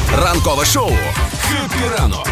Ранкове шоу «Хеппі ранок»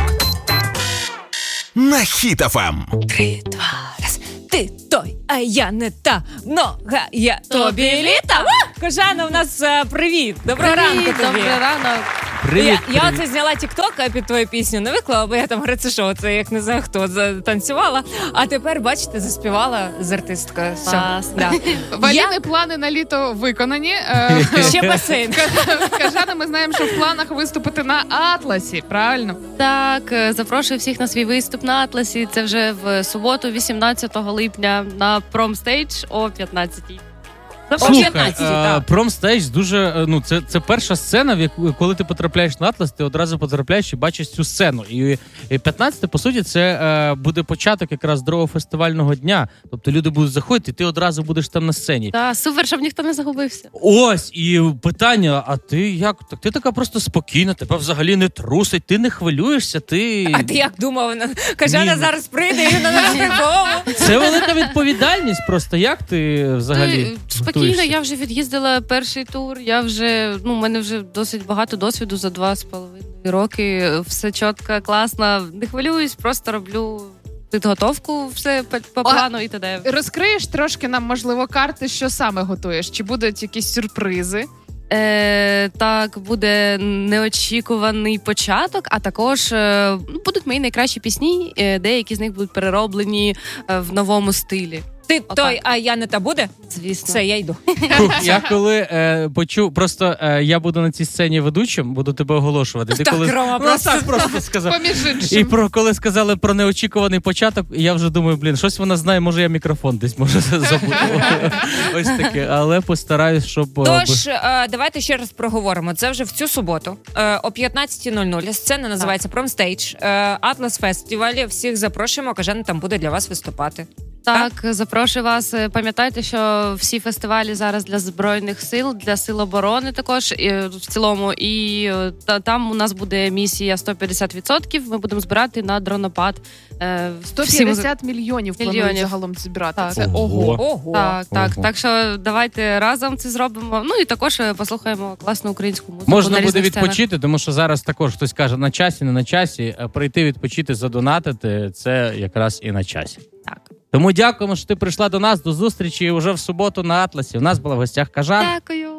на Хіт FM. 3, 2, раз. Ти той, а я не та. Нога я тобі літа. Кожана, у нас привіт. Доброго ранку тобі. Добрий ранок. Привіт. Я оце зняла тік-ток під твою пісню, не виклала, бо я там грецешоу, це як не знаю хто, танцювала. А тепер, бачите, заспівала з артисткою. Клас. Да. Валіни плани на літо виконані. Ще басейн. Кажана, ми знаємо, що в планах виступити на Атласі, правильно? Так, запрошую всіх на свій виступ на Атласі. Це вже в суботу, 18 липня на Промстейдж о 15-й. Слухай, Промстейдж дуже, це перша сцена, коли ти потрапляєш на Атлас, ти одразу потрапляєш і бачиш цю сцену. І 15, по суті, це буде початок якраз другого фестивального дня. Тобто люди будуть заходити, і ти одразу будеш там на сцені. Так, супер, щоб ніхто не загубився. Ось, і питання, а ти як? Так ти така просто спокійна, тебе взагалі не трусить, ти не хвилюєшся, ти... А ти як думав? Кажана зараз прийде і на нас голову. Це велика відповідальність просто. Як ти взагалі Спокійно, я вже від'їздила перший тур, я вже, у мене вже досить багато досвіду за 2,5 роки, все чітко, класно, не хвилююсь, просто роблю підготовку, все по плану і т.д. Розкриєш трошки нам, можливо, карти, що саме готуєш? Чи будуть якісь сюрпризи? Так, буде неочікуваний початок, а також будуть мої найкращі пісні, деякі з них будуть перероблені в новому стилі. Ти той, а я не та буде? Звісно. Все, я йду. Я коли почув, просто я буду на цій сцені ведучим, буду тебе оголошувати. Ти Так, коли Рома, просто сказав. Поміж іншим. І коли сказали про неочікуваний початок, я вже думаю, щось вона знає, може я мікрофон десь може забуду. Ось таке, але постараюсь, щоб... Тож, давайте ще раз проговоримо. Це вже в цю суботу о 15:00. Сцена називається Промстейдж. Атлас Фестивалі. Всіх запрошуємо. Кажана там буде для вас виступати. Так, запрошую вас. Пам'ятайте, що всі фестивалі зараз для Збройних сил, для Сил оборони також в цілому. І там у нас буде місія 150%. Ми будемо збирати на дронопад. 150 мільйонів планують загалом збирати. Так. Це ого. Ого. Так що давайте разом це зробимо. Ну і також послухаємо класну українську музику. Можна буде відпочити, тому що зараз також хтось каже на часі, не на часі. Прийти відпочити, задонатити – це якраз і на часі. Так. Тому дякуємо, що ти прийшла до нас. До зустрічі вже в суботу на Атласі. У нас була в гостях Кажан. Дякую.